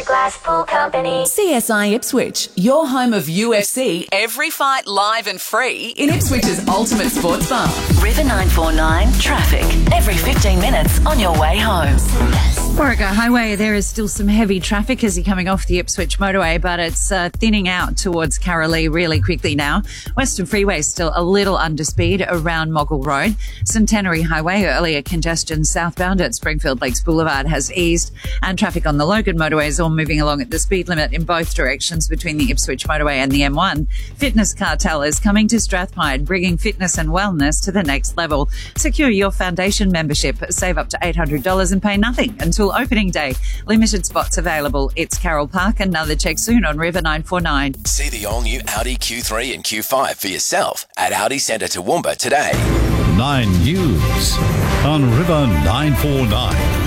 Glasspool Company. CSI Ipswich, your home of UFC, every fight live and free in Ipswich's ultimate sports bar. River 949 traffic every 15 minutes on your way home. Warwick Highway, there is still some heavy traffic as you're coming off the Ipswich motorway, but it's thinning out towards Carralee really quickly now. Western Freeway still a little under speed around Moggle Road. Centenary Highway, earlier congestion southbound at Springfield Lakes Boulevard has eased, and traffic on the Logan motorway is all moving along at the speed limit in both directions between the Ipswich motorway and the M1. Fitness Cartel is coming to Strathclyde, bringing fitness and wellness to the next level. Secure your foundation membership, save up to $800 and pay nothing until opening day. Limited spots available. It's Carroll Park. Another check soon on River 949. See the all-new Audi Q3 and Q5 for yourself at Audi Centre Toowoomba today. 9 News on River 949.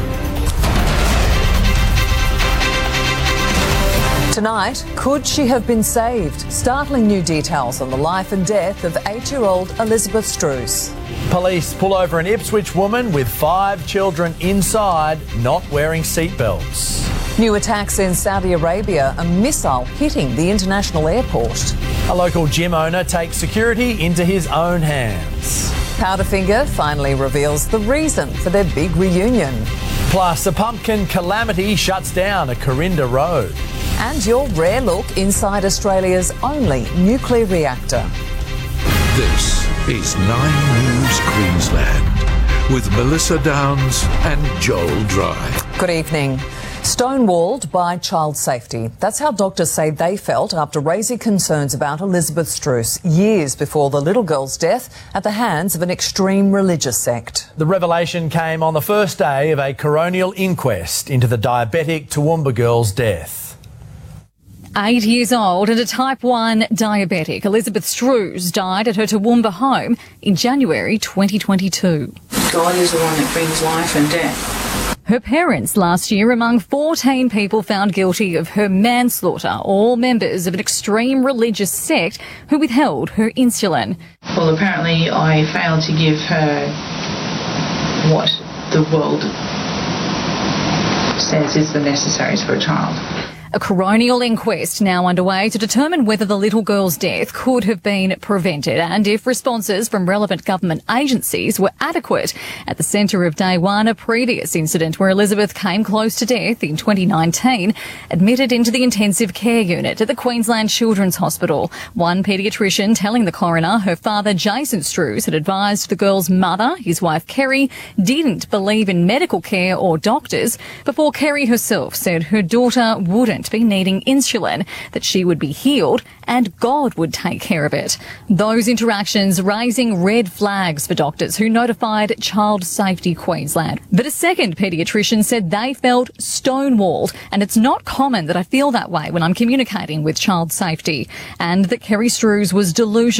Tonight, could she have been saved? Startling new details on the life and death of 8-year-old Elizabeth Strews. Police pull over an Ipswich woman with 5 children inside, not wearing seatbelts. New attacks in Saudi Arabia, a missile hitting the international airport. A local gym owner takes security into his own hands. Powderfinger finally reveals the reason for their big reunion. Plus, a pumpkin calamity shuts down a Corinda road. And your rare look inside Australia's only nuclear reactor. This is 9 News Queensland with Melissa Downs and Joel Dry. Good evening. Stonewalled by child safety. That's how doctors say they felt after raising concerns about Elizabeth Strews years before the little girl's death at the hands of an extreme religious sect. The revelation came on the first day of a coronial inquest into the diabetic Toowoomba girl's death. 8 years old and a type 1 diabetic, Elizabeth Strews died at her Toowoomba home in January 2022. God is the one that brings life and death. Her parents last year among 14 people found guilty of her manslaughter, all members of an extreme religious sect who withheld her insulin. Well, apparently I failed to give her what the world says is the necessaries for a child. A coronial inquest now underway to determine whether the little girl's death could have been prevented and if responses from relevant government agencies were adequate. At the centre of day one, a previous incident where Elizabeth came close to death in 2019, admitted into the intensive care unit at the Queensland Children's Hospital. One paediatrician telling the coroner her father, Jason Strews, had advised the girl's mother, his wife Kerry, didn't believe in medical care or doctors, before Kerry herself said her daughter wouldn't be needing insulin, that she would be healed and God would take care of it. Those interactions raising red flags for doctors who notified Child Safety Queensland. But a second paediatrician said they felt stonewalled, and it's not common that I feel that way when I'm communicating with child safety, and that Kerry Strews was delusional